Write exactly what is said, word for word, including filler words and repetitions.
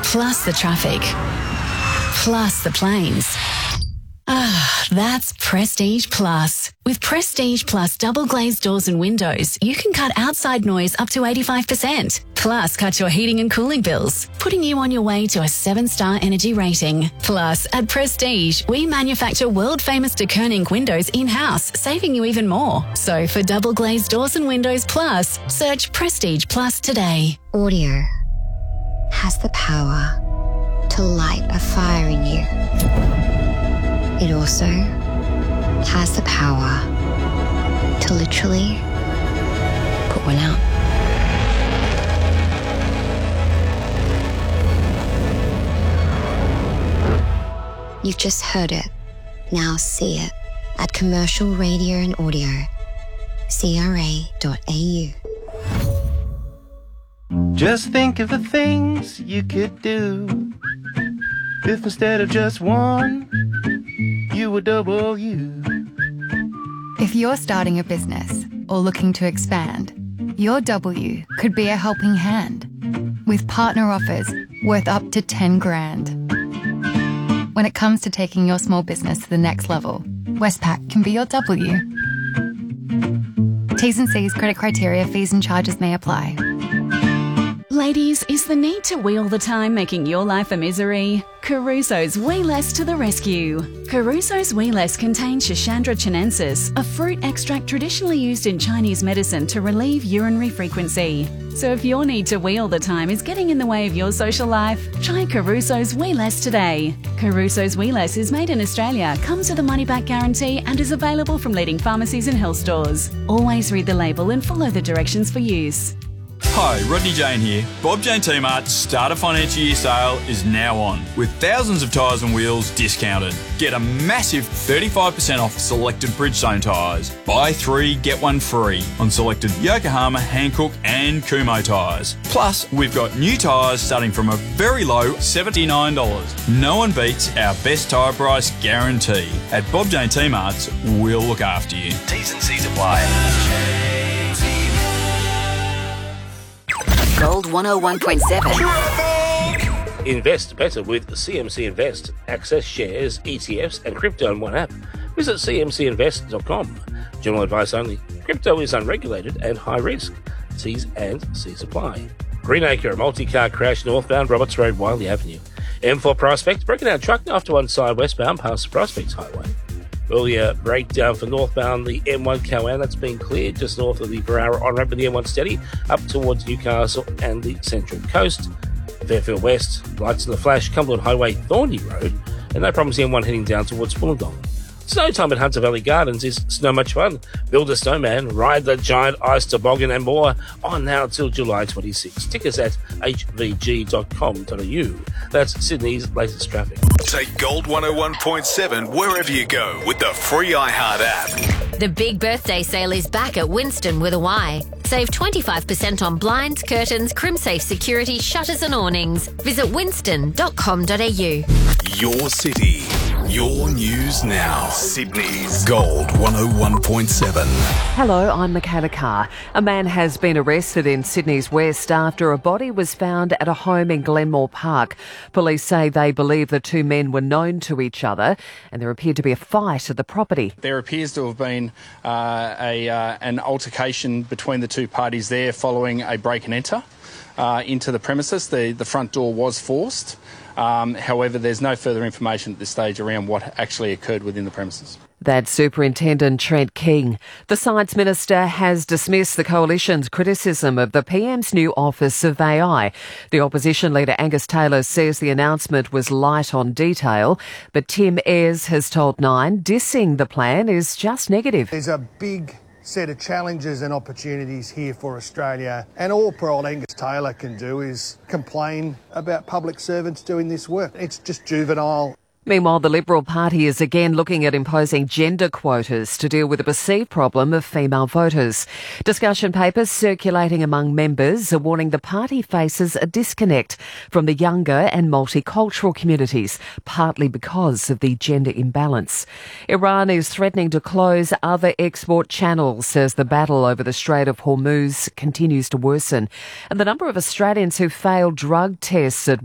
plus the traffic, plus the planes. Ah, that's Prestige Plus. With Prestige Plus double glazed doors and windows, you can cut outside noise up to eighty-five percent. Plus, cut your heating and cooling bills, putting you on your way to a seven-star energy rating. Plus, at Prestige, we manufacture world-famous de Koning windows in-house, saving you even more. So, for double glazed doors and windows plus, search Prestige Plus today. Audio has the power to light a fire in you. It also has the power to literally put one out. You've just heard it. Now see it at Commercial Radio and Audio, c r a dot a u. Just think of the things you could do if instead of just one, you were double you. If you're starting a business or looking to expand, your W could be a helping hand with partner offers worth up to ten grand. When it comes to taking your small business to the next level, Westpac can be your W. T's and C's, credit criteria, fees and charges may apply. Ladies, is the need to wheel the time making your life a misery? Caruso's Wee Less to the rescue. Caruso's Wee Less contains Schisandra chinensis, a fruit extract traditionally used in Chinese medicine to relieve urinary frequency. So if your need to wheel the time is getting in the way of your social life, try Caruso's Wee Less today. Caruso's Wee Less is made in Australia, comes with a money-back guarantee and is available from leading pharmacies and health stores. Always read the label and follow the directions for use. Hi, Rodney Jane here. Bob Jane T-Mart's Start a Financial Year sale is now on, with thousands of tyres and wheels discounted. Get a massive thirty-five percent off selected Bridgestone tyres. Buy three, get one free on selected Yokohama, Hankook and Kumho tyres. Plus, we've got new tyres starting from a very low seventy-nine dollars. No one beats our best tyre price guarantee. At Bob Jane T-Mart's, we'll look after you. T's and C's apply. Gold one oh one point seven. Invest better with C M C Invest. Access shares, E T Fs and crypto in one app. Visit c m c invest dot com. General advice only. Crypto is unregulated and high risk. T's and C's apply. Greenacre, a multi-car crash northbound Roberts Road, Wiley Avenue. M four Prospect, broken down truck after one side westbound past the Prospect Highway. Earlier breakdown for northbound the M one Cowan, that's been cleared just north of the Barara on-ramp with the M one steady up towards Newcastle and the Central Coast. Fairfield West, lights in the flash, Cumberland Highway, Thorney Road, and no problems the M one heading down towards Wollongong. Snow time at Hunter Valley Gardens is so much fun. Build a snowman, ride the giant ice toboggan and more on now till July twenty-sixth. Tickets at h v g dot com dot a u. That's Sydney's latest traffic. Take Gold one oh one point seven wherever you go with the free iHeart app. The big birthday sale is back at Winston with a Y. Save twenty-five percent on blinds, curtains, CrimSafe security, shutters and awnings. Visit winston dot com dot a u. Your city, your news now. Sydney's Gold one oh one point seven. Hello, I'm Michaela Carr. A man has been arrested in Sydney's West after a body was found at a home in Glenmore Park. Police say they believe the two men were known to each other and there appeared to be a fight at the property. There appears to have been uh, a uh, an altercation between the two parties there following a break and enter uh, into the premises. The, the front door was forced. Um, however, there's no further information at this stage around what actually occurred within the premises. That's Superintendent Trent King. The Science Minister has dismissed the Coalition's criticism of the P M's new Office of A I. The Opposition Leader Angus Taylor says the announcement was light on detail, but Tim Ayres has told Nine dissing the plan is just negative. There's a big set of challenges and opportunities here for Australia, and all poor old Angus Taylor can do is complain about public servants doing this work. It's just juvenile. Meanwhile, the Liberal Party is again looking at imposing gender quotas to deal with the perceived problem of female voters. Discussion papers circulating among members are warning the party faces a disconnect from the younger and multicultural communities, partly because of the gender imbalance. Iran is threatening to close other export channels as the battle over the Strait of Hormuz continues to worsen. And the number of Australians who failed drug tests at